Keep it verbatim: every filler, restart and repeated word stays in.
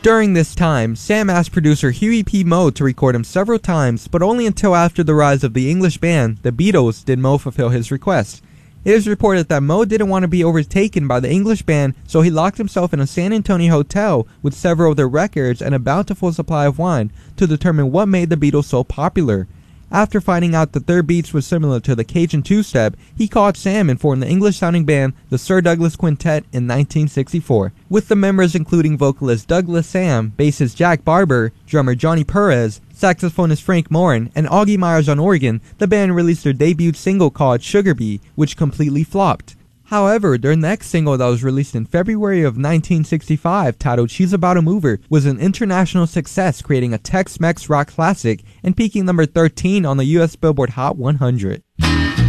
During this time, Sam asked producer Huey P. Moe to record him several times, but only until after the rise of the English band, the Beatles, did Moe fulfill his request. It is reported that Moe didn't want to be overtaken by the English band, so he locked himself in a San Antonio hotel with several of their records and a bountiful supply of wine to determine what made the Beatles so popular. After finding out that their beats were similar to the Cajun two-step, he called Sam and formed the English-sounding band, the Sir Douglas Quintet, in nineteen sixty-four. With the members including vocalist Douglas Sam, bassist Jack Barber, drummer Johnny Perez, saxophonist Frank Morin, and Augie Myers on organ, the band released their debut single called Sugar Bee, which completely flopped. However, their next single that was released in February of nineteen sixty-five, titled She's About a Mover, was an international success, creating a Tex-Mex rock classic and peaking number thirteen on the U S Billboard Hot one hundred.